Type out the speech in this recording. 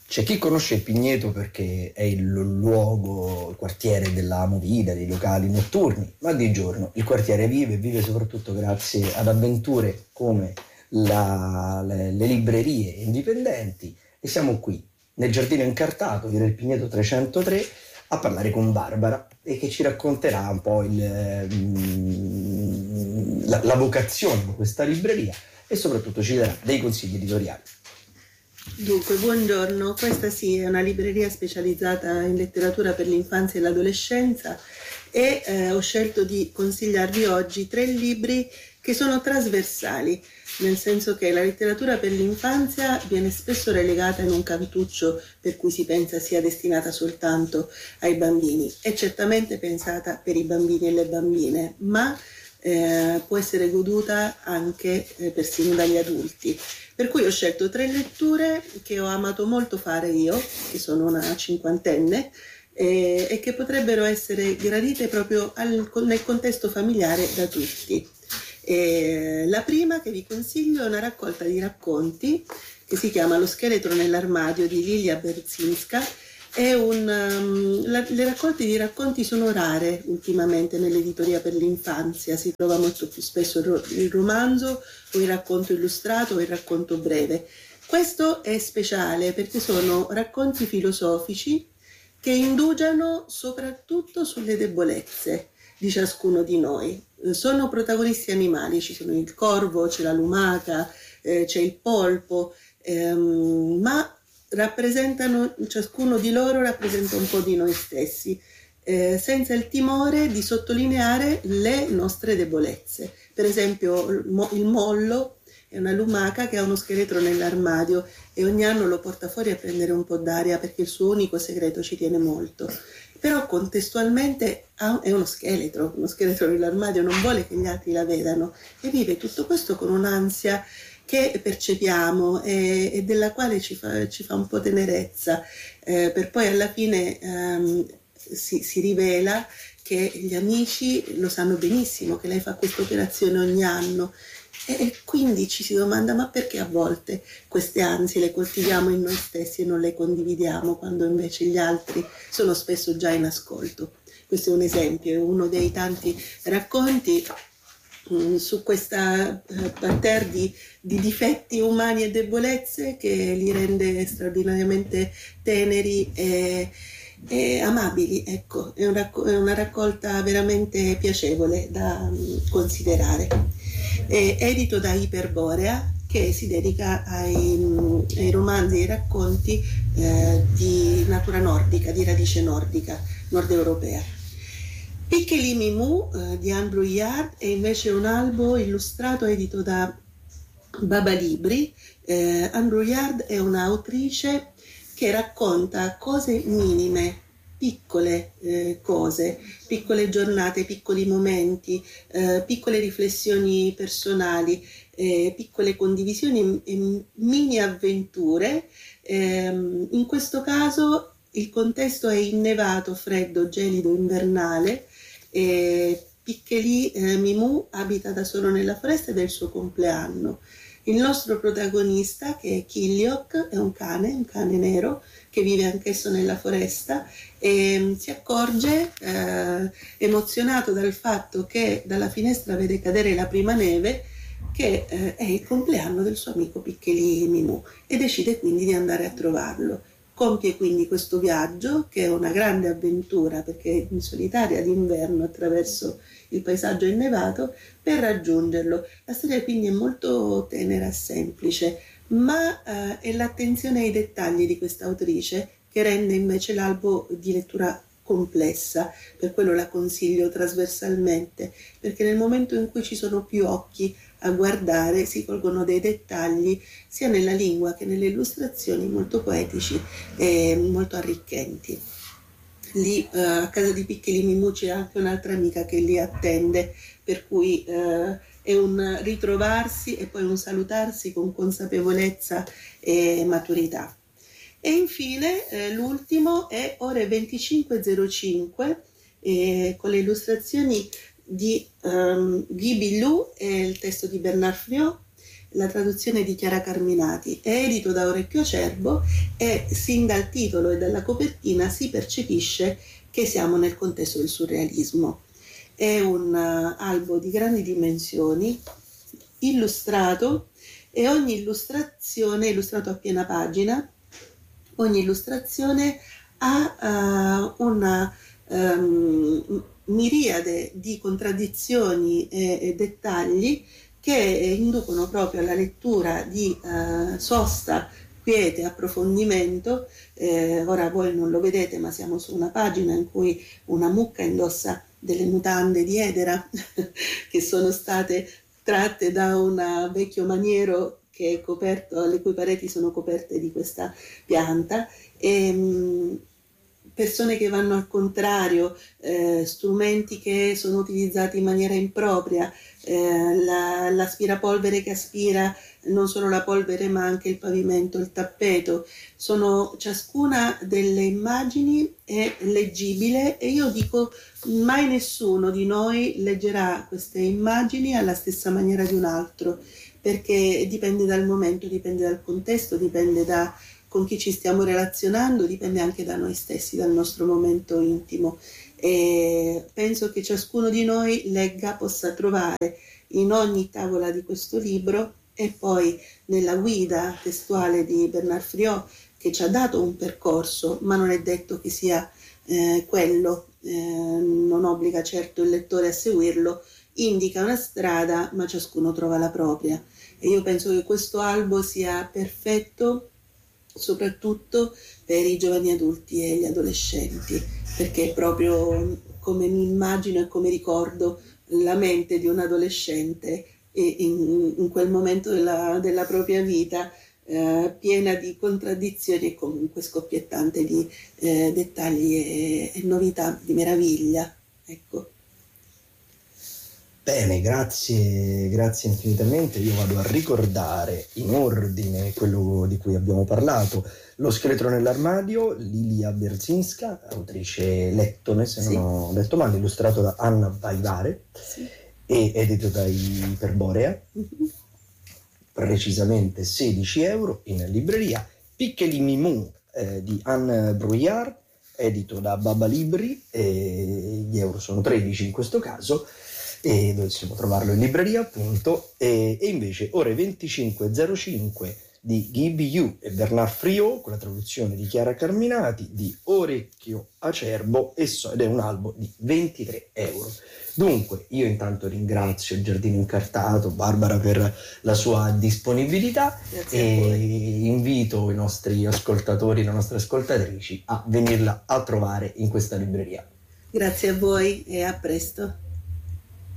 C'è chi conosce Pigneto perché è il luogo, il quartiere della movida, dei locali notturni, ma di giorno il quartiere vive soprattutto grazie ad avventure come le librerie indipendenti, e siamo qui nel giardino incartato, via del Pigneto 303, a parlare con Barbara e che ci racconterà un po' la vocazione di questa libreria e soprattutto ci darà dei consigli editoriali. Dunque, buongiorno, questa sì è una libreria specializzata in letteratura per l'infanzia e l'adolescenza e ho scelto di consigliarvi oggi 3 libri che sono trasversali, nel senso che la letteratura per l'infanzia viene spesso relegata in un cantuccio per cui si pensa sia destinata soltanto ai bambini. È certamente pensata per i bambini e le bambine, ma può essere goduta anche persino dagli adulti. Per cui ho scelto 3 letture che ho amato molto fare io, che sono una cinquantenne, e che potrebbero essere gradite proprio nel contesto familiare da tutti. La prima che vi consiglio è una raccolta di racconti che si chiama Lo scheletro nell'armadio di Lilia Berzinska. Le raccolte di racconti sono rare ultimamente nell'editoria per l'infanzia, si trova molto più spesso il romanzo o il racconto illustrato o il racconto breve. Questo è speciale perché sono racconti filosofici che indugiano soprattutto sulle debolezze di ciascuno di noi. Sono protagonisti animali, ci sono il corvo, c'è la lumaca, c'è il polpo, ma ciascuno di loro rappresenta un po' di noi stessi, senza il timore di sottolineare le nostre debolezze. Per esempio il mollo è una lumaca che ha uno scheletro nell'armadio e ogni anno lo porta fuori a prendere un po' d'aria perché il suo unico segreto ci tiene molto. Però contestualmente è uno scheletro nell'armadio, non vuole che gli altri la vedano e vive tutto questo con un'ansia che percepiamo e della quale ci fa un po' tenerezza, per poi alla fine si rivela che gli amici lo sanno benissimo che lei fa questa operazione ogni anno e quindi ci si domanda: ma perché a volte queste ansie le coltiviamo in noi stessi e non le condividiamo quando invece gli altri sono spesso già in ascolto? Questo è un esempio, è uno dei tanti racconti su questa parterre di difetti umani e debolezze che li rende straordinariamente teneri e amabili. Ecco, è una raccolta veramente piacevole da considerare. È edito da Iperborea, che si dedica ai romanzi e ai racconti di natura nordica, di radice nordica, nord europea. Piccoli Mimù di Andrew Yard è invece un albo illustrato edito da Baba Libri. Andrew Yard è un'autrice che racconta cose minime, piccole cose, piccole giornate, piccoli momenti, piccole riflessioni personali, piccole condivisioni e mini avventure. In questo caso il contesto è innevato, freddo, gelido, invernale. Piccoli Mimù abita da solo nella foresta ed è il suo compleanno. Il nostro protagonista, che è Killiok, è un cane nero che vive anch'esso nella foresta e si accorge, emozionato dal fatto che dalla finestra vede cadere la prima neve, che è il compleanno del suo amico Piccoli Mimù e decide quindi di andare a trovarlo. Compie quindi questo viaggio, che è una grande avventura perché è in solitaria d'inverno attraverso il paesaggio innevato, per raggiungerlo. La storia quindi è molto tenera e semplice, ma è l'attenzione ai dettagli di questa autrice che rende invece l'albo di lettura complessa. Per quello la consiglio trasversalmente, perché nel momento in cui ci sono più occhi a guardare si colgono dei dettagli sia nella lingua che nelle illustrazioni molto poetici e molto arricchenti. Lì a casa di Piccoli Mimù c'è anche un'altra amica che li attende, per cui è un ritrovarsi e poi un salutarsi con consapevolezza e maturità. E infine l'ultimo è Ore 25:05 con le illustrazioni di Guy Billou e il testo di Bernard Friot. la traduzione di Chiara Carminati, è edito da Orecchio Acerbo e sin dal titolo e dalla copertina si percepisce che siamo nel contesto del surrealismo. È un albo di grandi dimensioni, illustrato, e ogni illustrazione è illustrato a piena pagina. Ogni illustrazione ha una miriade di contraddizioni e dettagli che inducono proprio alla lettura di sosta, quiete, approfondimento. Ora voi non lo vedete, ma siamo su una pagina in cui una mucca indossa delle mutande di Edera che sono state tratte da un vecchio maniero che è coperto, le cui pareti sono coperte di questa pianta, e persone che vanno al contrario, strumenti che sono utilizzati in maniera impropria, l'aspirapolvere che aspira non solo la polvere ma anche il pavimento, il tappeto. Ciascuna delle immagini è leggibile, e io dico mai nessuno di noi leggerà queste immagini alla stessa maniera di un altro, perché dipende dal momento, dipende dal contesto, dipende da con chi ci stiamo relazionando, dipende anche da noi stessi, dal nostro momento intimo. E penso che ciascuno di noi legga, possa trovare in ogni tavola di questo libro, e poi nella guida testuale di Bernard Friot, che ci ha dato un percorso, ma non è detto che sia quello, non obbliga certo il lettore a seguirlo, indica una strada, ma ciascuno trova la propria. E io penso che questo albo sia perfetto soprattutto per i giovani adulti e gli adolescenti, perché proprio come mi immagino e come ricordo la mente di un adolescente in quel momento della propria vita, piena di contraddizioni e comunque scoppiettante di dettagli e novità, di meraviglia. Ecco. Bene, grazie infinitamente. Io vado a ricordare in ordine quello di cui abbiamo parlato. Lo scheletro nell'armadio, Lilia Berzinska, autrice lettone, se non ho detto male, illustrato da Anna Vaivare e edito da Iperborea, precisamente 16 euro in libreria. Piccoli Mimù di Anne Brouillard, edito da Baba Libri, gli euro sono 13 in questo caso, e dovessimo trovarlo in libreria appunto. E invece ore 25.05 di Guy Biou e Bernard Friot, con la traduzione di Chiara Carminati, di Orecchio Acerbo, ed è un albo di 23 euro. Dunque io intanto ringrazio il Giardino Incartato, Barbara, per la sua disponibilità, e invito i nostri ascoltatori, le nostre ascoltatrici a venirla a trovare in questa libreria. Grazie a voi e a presto.